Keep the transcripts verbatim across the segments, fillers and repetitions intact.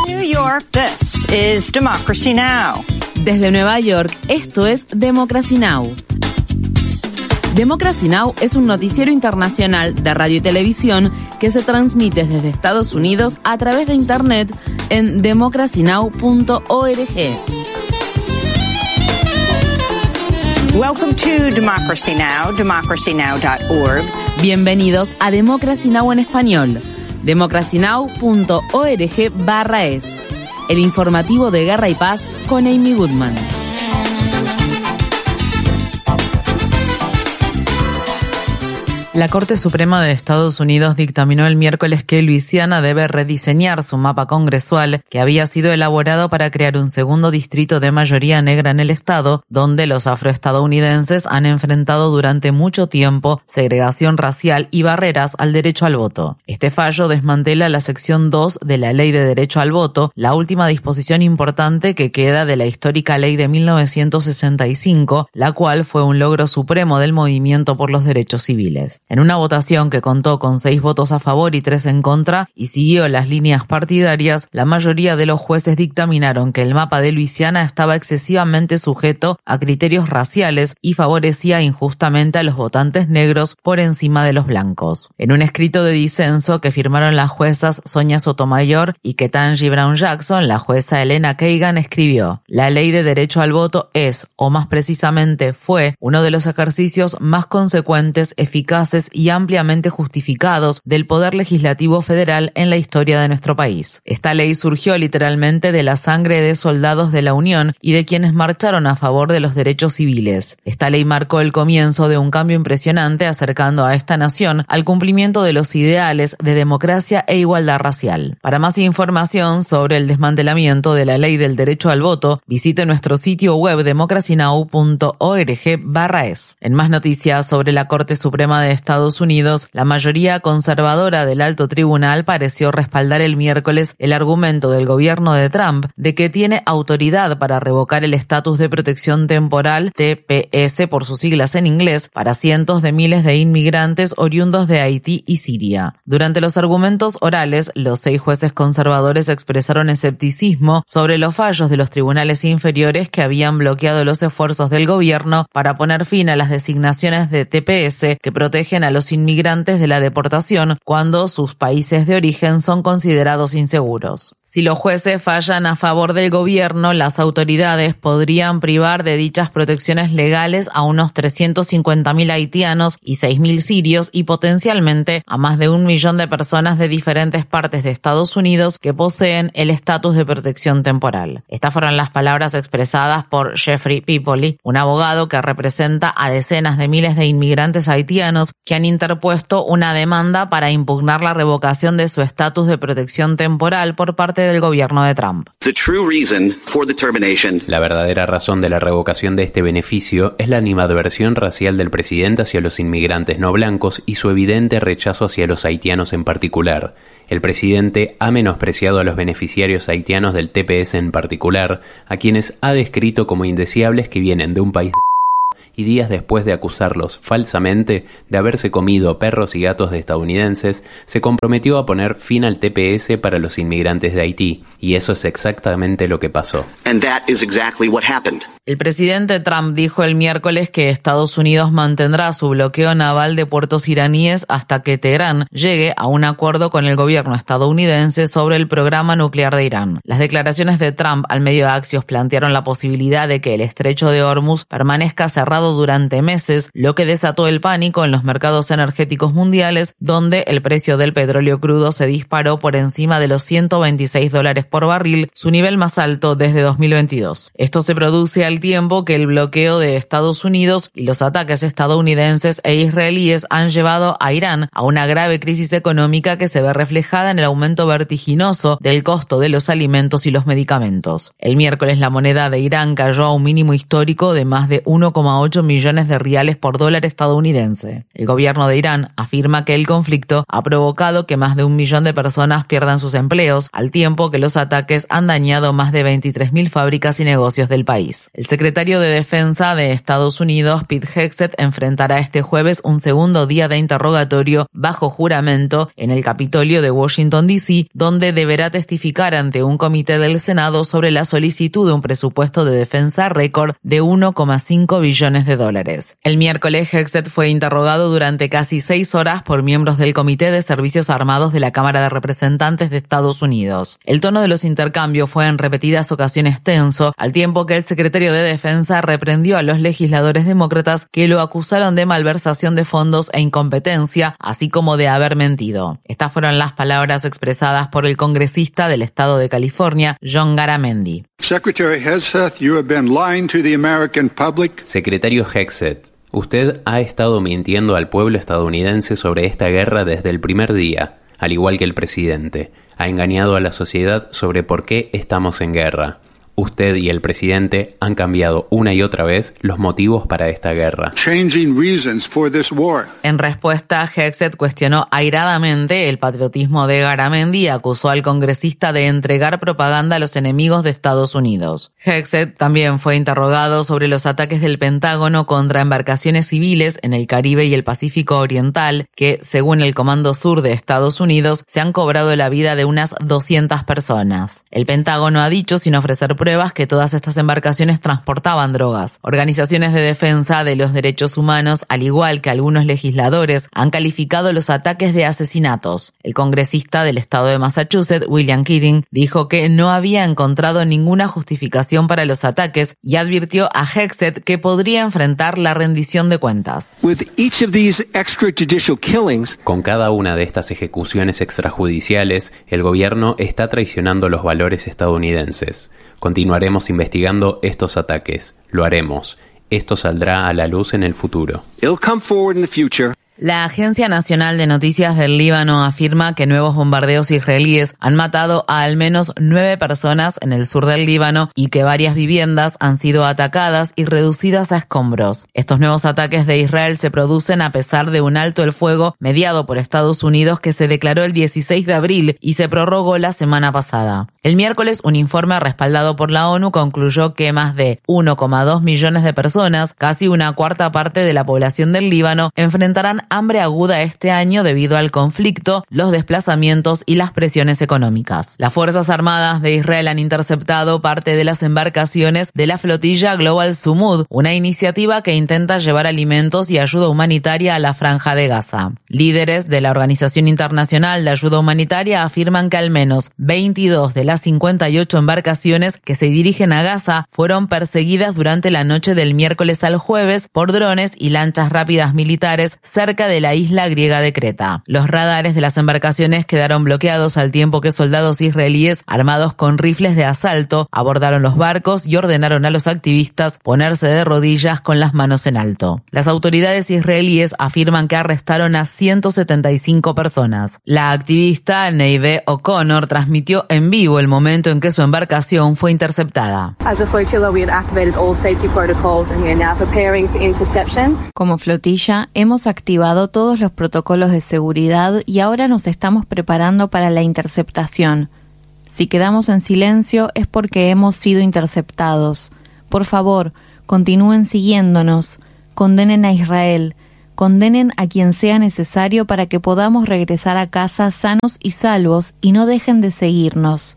New York, this is Democracy Now! Desde Nueva York, esto es Democracy Now! Democracy Now! Es un noticiero internacional de radio y televisión que se transmite desde Estados Unidos a través de Internet en democracy now punto org. Welcome to Democracy Now! democracy now dot org. Bienvenidos a Democracy Now! En español. democracy now punto org barra es. El informativo de Guerra y Paz con Amy Goodman. La Corte Suprema de Estados Unidos dictaminó el miércoles que Luisiana debe rediseñar su mapa congresual, que había sido elaborado para crear un segundo distrito de mayoría negra en el estado, donde los afroestadounidenses han enfrentado durante mucho tiempo segregación racial y barreras al derecho al voto. Este fallo desmantela la sección dos de la Ley de Derecho al Voto, la última disposición importante que queda de la histórica ley de mil novecientos sesenta y cinco, la cual fue un logro supremo del movimiento por los derechos civiles. En una votación que contó con seis votos a favor y tres en contra y siguió las líneas partidarias, la mayoría de los jueces dictaminaron que el mapa de Luisiana estaba excesivamente sujeto a criterios raciales y favorecía injustamente a los votantes negros por encima de los blancos. En un escrito de disenso que firmaron las juezas Sonia Sotomayor y Ketanji Brown Jackson, la jueza Elena Kagan escribió: "La ley de derecho al voto es, o más precisamente fue, uno de los ejercicios más consecuentes, eficaces y ampliamente justificados del Poder Legislativo Federal en la historia de nuestro país. Esta ley surgió literalmente de la sangre de soldados de la Unión y de quienes marcharon a favor de los derechos civiles. Esta ley marcó el comienzo de un cambio impresionante acercando a esta nación al cumplimiento de los ideales de democracia e igualdad racial". Para más información sobre el desmantelamiento de la ley del derecho al voto, visite nuestro sitio web democracy now punto org barra es. En más noticias sobre la Corte Suprema de Estados Unidos, la mayoría conservadora del alto tribunal pareció respaldar el miércoles el argumento del gobierno de Trump de que tiene autoridad para revocar el estatus de protección temporal, T P S por sus siglas en inglés, para cientos de miles de inmigrantes oriundos de Haití y Siria. Durante los argumentos orales, los seis jueces conservadores expresaron escepticismo sobre los fallos de los tribunales inferiores que habían bloqueado los esfuerzos del gobierno para poner fin a las designaciones de T P S que protegen a los inmigrantes de la deportación cuando sus países de origen son considerados inseguros. Si los jueces fallan a favor del gobierno, las autoridades podrían privar de dichas protecciones legales a unos trescientos cincuenta mil haitianos y seis mil sirios y potencialmente a más de un millón de personas de diferentes partes de Estados Unidos que poseen el estatus de protección temporal. Estas fueron las palabras expresadas por Jeffrey Pipoli, un abogado que representa a decenas de miles de inmigrantes haitianos que han interpuesto una demanda para impugnar la revocación de su estatus de protección temporal por parte del gobierno de Trump. La verdadera razón de la revocación de este beneficio es la animadversión racial del presidente hacia los inmigrantes no blancos y su evidente rechazo hacia los haitianos en particular. El presidente ha menospreciado a los beneficiarios haitianos del T P S en particular, a quienes ha descrito como indeseables que vienen de un país de y días después de acusarlos falsamente de haberse comido perros y gatos de estadounidenses, se comprometió a poner fin al T P S para los inmigrantes de Haití, y eso es exactamente lo que pasó. And that is exactly what happened. El presidente Trump dijo el miércoles que Estados Unidos mantendrá su bloqueo naval de puertos iraníes hasta que Teherán llegue a un acuerdo con el gobierno estadounidense sobre el programa nuclear de Irán. Las declaraciones de Trump al medio Axios plantearon la posibilidad de que el estrecho de Hormuz permanezca cerrado durante meses, lo que desató el pánico en los mercados energéticos mundiales, donde el precio del petróleo crudo se disparó por encima de los ciento veintiséis dólares por barril, su nivel más alto desde dos mil veintidós. Esto se produce al tiempo que el bloqueo de Estados Unidos y los ataques estadounidenses e israelíes han llevado a Irán a una grave crisis económica que se ve reflejada en el aumento vertiginoso del costo de los alimentos y los medicamentos. El miércoles la moneda de Irán cayó a un mínimo histórico de más de uno coma coma ocho millones de riales por dólar estadounidense. El gobierno de Irán afirma que el conflicto ha provocado que más de un millón de personas pierdan sus empleos, al tiempo que los ataques han dañado más de veintitrés mil fábricas y negocios del país. El secretario de Defensa de Estados Unidos, Pete Hegseth, enfrentará este jueves un segundo día de interrogatorio bajo juramento en el Capitolio de Washington, D C, donde deberá testificar ante un comité del Senado sobre la solicitud de un presupuesto de defensa récord de uno coma cinco billones de dólares. El miércoles, Hegseth fue interrogado durante casi seis horas por miembros del Comité de Servicios Armados de la Cámara de Representantes de Estados Unidos. El tono de los intercambios fue en repetidas ocasiones tenso, al tiempo que el secretario de Defensa reprendió a los legisladores demócratas que lo acusaron de malversación de fondos e incompetencia, así como de haber mentido. Estas fueron las palabras expresadas por el congresista del estado de California, John Garamendi. Secretary Hegseth, you have been lying to the American public. Secretario Hegseth, usted ha estado mintiendo al pueblo estadounidense sobre esta guerra desde el primer día, al igual que el presidente. Ha engañado a la sociedad sobre por qué estamos en guerra. Usted y el presidente han cambiado una y otra vez los motivos para esta guerra. Changing reasons for this war. En respuesta, Hegseth cuestionó airadamente el patriotismo de Garamendi y acusó al congresista de entregar propaganda a los enemigos de Estados Unidos. Hegseth también fue interrogado sobre los ataques del Pentágono contra embarcaciones civiles en el Caribe y el Pacífico Oriental, que, según el Comando Sur de Estados Unidos, se han cobrado la vida de unas doscientas personas. El Pentágono ha dicho, sin ofrecer pruebas, que todas estas embarcaciones transportaban drogas. Organizaciones de defensa de los derechos humanos, al igual que algunos legisladores, han calificado los ataques de asesinatos. El congresista del estado de Massachusetts, William Keating, dijo que no había encontrado ninguna justificación para los ataques y advirtió a Hegseth que podría enfrentar la rendición de cuentas. With each of these extrajudicial killings, Con cada una de estas ejecuciones extrajudiciales, el gobierno está traicionando los valores estadounidenses. Continuaremos investigando estos ataques. Lo haremos. Esto saldrá a la luz en el futuro. it'll come forward in the future. La Agencia Nacional de Noticias del Líbano afirma que nuevos bombardeos israelíes han matado a al menos nueve personas en el sur del Líbano y que varias viviendas han sido atacadas y reducidas a escombros. Estos nuevos ataques de Israel se producen a pesar de un alto el fuego mediado por Estados Unidos que se declaró el dieciséis de abril y se prorrogó la semana pasada. El miércoles, un informe respaldado por la ONU concluyó que más de uno coma dos millones de personas, casi una cuarta parte de la población del Líbano, enfrentarán hambre aguda este año debido al conflicto, los desplazamientos y las presiones económicas. Las Fuerzas Armadas de Israel han interceptado parte de las embarcaciones de la flotilla Global Sumud, una iniciativa que intenta llevar alimentos y ayuda humanitaria a la Franja de Gaza. Líderes de la Organización Internacional de Ayuda Humanitaria afirman que al menos veintidós de las cincuenta y ocho embarcaciones que se dirigen a Gaza fueron perseguidas durante la noche del miércoles al jueves por drones y lanchas rápidas militares cerca de la isla griega de Creta. Los radares de las embarcaciones quedaron bloqueados al tiempo que soldados israelíes armados con rifles de asalto abordaron los barcos y ordenaron a los activistas ponerse de rodillas con las manos en alto. Las autoridades israelíes afirman que arrestaron a ciento setenta y cinco personas. La activista Neve O'Connor transmitió en vivo el momento en que su embarcación fue interceptada. As a flotilla, we had activated all safety protocols and we are now preparing for interception. Como flotilla, hemos activado todos los protocolos de seguridad y ahora nos estamos preparando para la interceptación. Si quedamos en silencio es porque hemos sido interceptados. Por favor, continúen siguiéndonos, condenen a Israel, condenen a quien sea necesario para que podamos regresar a casa sanos y salvos y no dejen de seguirnos.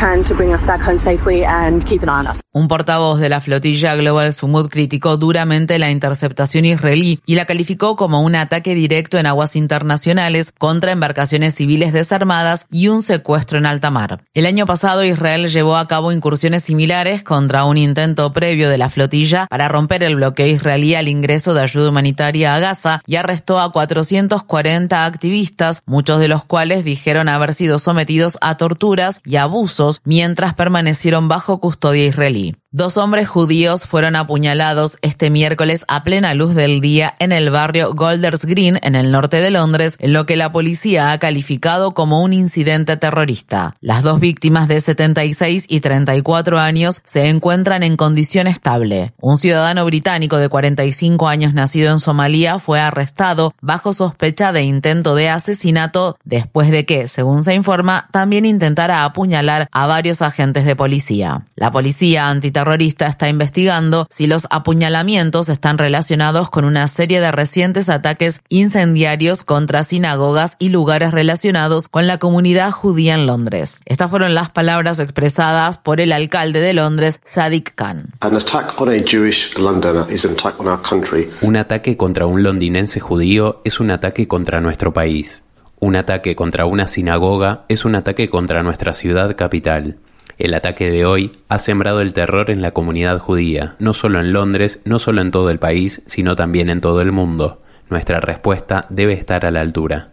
Un portavoz de la flotilla Global Sumud criticó duramente la interceptación israelí y la calificó como un ataque directo en aguas internacionales contra embarcaciones civiles desarmadas y un secuestro en alta mar. El año pasado Israel llevó a cabo incursiones similares contra un intento previo de la flotilla para romper el bloqueo israelí al ingreso de ayuda humanitaria a Gaza y arrestó a cuatrocientos cuarenta activistas, muchos de los cuales dijeron haber sido sometidos a torturas y abusos mientras permanecieron bajo custodia israelí. Dos hombres judíos fueron apuñalados este miércoles a plena luz del día en el barrio Golders Green, en el norte de Londres, en lo que la policía ha calificado como un incidente terrorista. Las dos víctimas de setenta y seis y treinta y cuatro años se encuentran en condición estable. Un ciudadano británico de cuarenta y cinco años nacido en Somalia fue arrestado bajo sospecha de intento de asesinato después de que, según se informa, también intentara apuñalar a varios agentes de policía. La policía antiterrorista está investigando si los apuñalamientos están relacionados con una serie de recientes ataques incendiarios contra sinagogas y lugares relacionados con la comunidad judía en Londres. Estas fueron las palabras expresadas por el alcalde de Londres, Sadiq Khan. Un ataque contra un londinense judío es un ataque contra nuestro país. Un ataque contra una sinagoga es un ataque contra nuestra ciudad capital. El ataque de hoy ha sembrado el terror en la comunidad judía, no solo en Londres, no solo en todo el país, sino también en todo el mundo. Nuestra respuesta debe estar a la altura.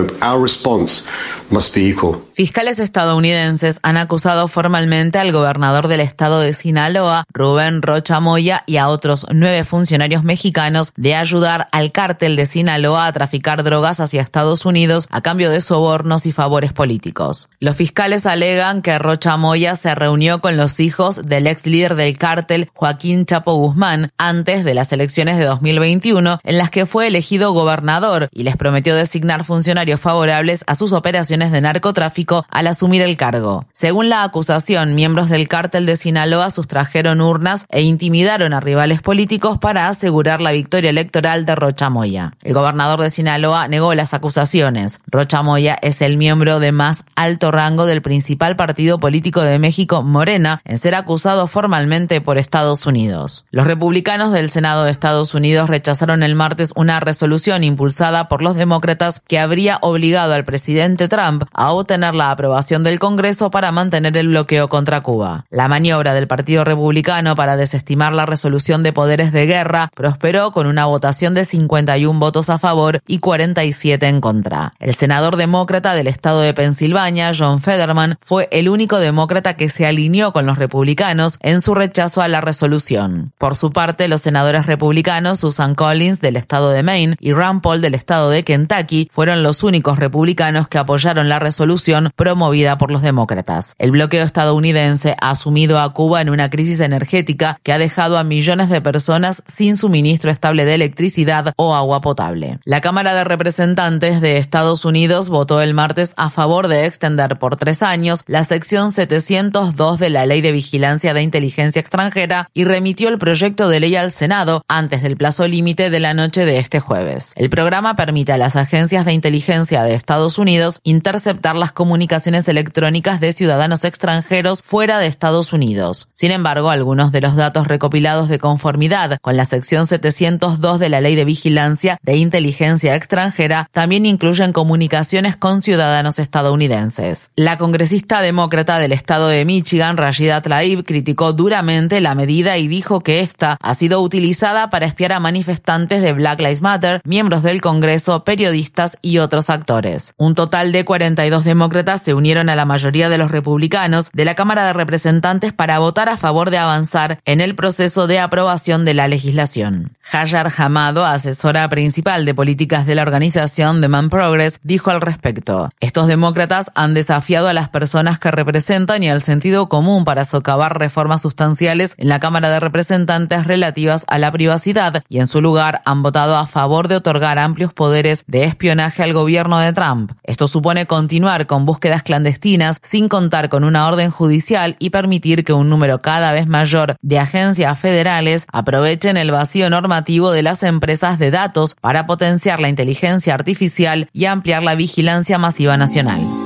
Fiscales estadounidenses han acusado formalmente al gobernador del estado de Sinaloa, Rubén Rocha Moya, y a otros nueve funcionarios mexicanos de ayudar al cártel de Sinaloa a traficar drogas hacia Estados Unidos a cambio de sobornos y favores políticos. Los fiscales alegan que Rocha Moya se reunió con los hijos del ex líder del cártel, Joaquín Chapo Guzmán, antes de las elecciones de dos mil veintiuno, en las que fue elegido gobernador, y les prometió designar funcionarios favorables a sus operaciones de narcotráfico al asumir el cargo. Según la acusación, miembros del cártel de Sinaloa sustrajeron urnas e intimidaron a rivales políticos para asegurar la victoria electoral de Rocha Moya. El gobernador de Sinaloa negó las acusaciones. Rocha Moya es el miembro de más alto rango del principal partido político de México, Morena, en ser acusado formalmente por Estados Unidos. Los republicanos del Senado de Estados Unidos rechazaron el martes una resolución impulsada por los demócratas que habría obligado al presidente Trump a obtener la aprobación del Congreso para mantener el bloqueo contra Cuba. La maniobra del Partido Republicano para desestimar la resolución de poderes de guerra prosperó con una votación de cincuenta y uno votos a favor y cuarenta y siete en contra. El senador demócrata del estado de Pensilvania, John Fetterman, fue el único demócrata que se alineó con los republicanos en su rechazo a la resolución. Por su parte, los senadores republicanos Susan Collins del estado de Maine y Rand Paul del estado de Kentucky fueron los únicos republicanos que apoyaron la resolución promovida por los demócratas. El bloqueo estadounidense ha sumido a Cuba en una crisis energética que ha dejado a millones de personas sin suministro estable de electricidad o agua potable. La Cámara de Representantes de Estados Unidos votó el martes a favor de extender por tres años la sección setecientos dos de la Ley de Vigilancia de Inteligencia Extranjera y remitió el proyecto de ley al Senado antes del plazo límite de la noche de este jueves. El programa permite a las agencias de inteligencia de Estados Unidos interceptar las comunicaciones electrónicas de ciudadanos extranjeros fuera de Estados Unidos. Sin embargo, algunos de los datos recopilados de conformidad con la sección setecientos dos de la Ley de Vigilancia de Inteligencia Extranjera también incluyen comunicaciones con ciudadanos estadounidenses. La congresista demócrata del estado de Michigan, Rashida Tlaib, criticó duramente la medida y dijo que esta ha sido utilizada para espiar a manifestantes de Black Lives Matter, miembros del Congreso, periodistas y otros actores. Un total de cuarenta y dos demócratas se unieron a la mayoría de los republicanos de la Cámara de Representantes para votar a favor de avanzar en el proceso de aprobación de la legislación. Hajar Hamado, asesora principal de políticas de la organización Demand Progress, dijo al respecto: estos demócratas han desafiado a las personas que representan y al sentido común para socavar reformas sustanciales en la Cámara de Representantes relativas a la privacidad y en su lugar han votado a favor de otorgar amplios poderes de espionaje al gobierno de Trump. Esto supone continuar con búsquedas clandestinas sin contar con una orden judicial y permitir que un número cada vez mayor de agencias federales aprovechen el vacío normativo de las empresas de datos para potenciar la inteligencia artificial y ampliar la vigilancia masiva nacional.